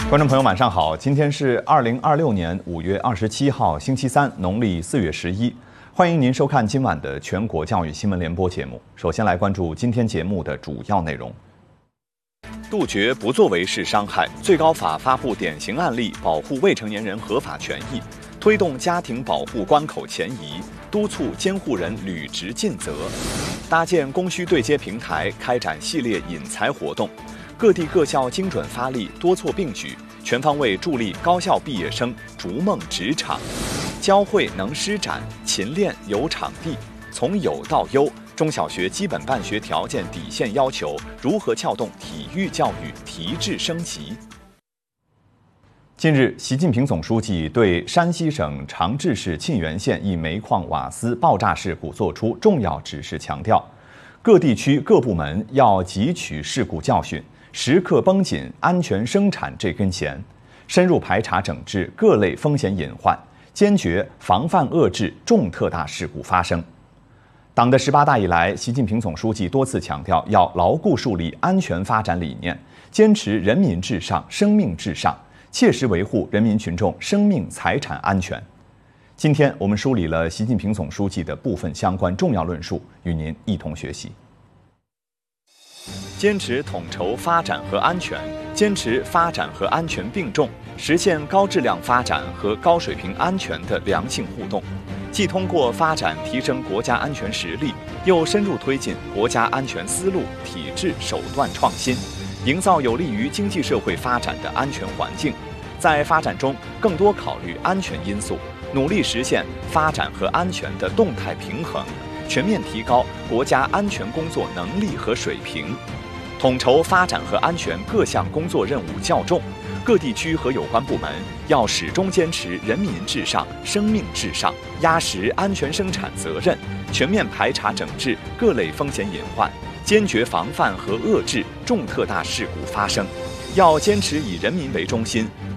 观众朋友，晚上好！今天是2026年5月27号，星期三，农历4月11。欢迎您收看今晚的全国教育新闻联播节目。首先来关注今天节目的主要内容：杜绝不作为式伤害，最高法发布典型案例，保护未成年人合法权益；推动家庭保护关口前移，督促监护人履职尽责；搭建供需对接平台，开展系列引才活动。各地各校精准发力，多措并举，全方位助力高校毕业生逐梦职场。教会能施展，勤练有场地，从有到优，中小学基本办学条件底线要求如何撬动体育教育提质升级？近日，习近平总书记对山西省长治市沁源县一煤矿瓦斯爆炸事故作出重要指示，强调，各地区各部门要汲取事故教训，时刻绷紧安全生产这根弦，深入排查整治各类风险隐患，坚决防范遏制重特大事故发生。党的18大以来，习近平总书记多次强调，要牢固树立安全发展理念，坚持人民至上、生命至上，切实维护人民群众生命财产安全。今天我们梳理了习近平总书记的部分相关重要论述，与您一同学习。坚持统筹发展和安全，坚持发展和安全并重，实现高质量发展和高水平安全的良性互动。既通过发展提升国家安全实力，又深入推进国家安全思路、体制、手段创新，营造有利于经济社会发展的安全环境。在发展中更多考虑安全因素，努力实现发展和安全的动态平衡，全面提高国家安全工作能力和水平。统筹发展和安全各项工作任务较重，各地区和有关部门要始终坚持人民至上、生命至上，压实安全生产责任，全面排查整治各类风险隐患，坚决防范和遏制重特大事故发生。要坚持以人民为中心，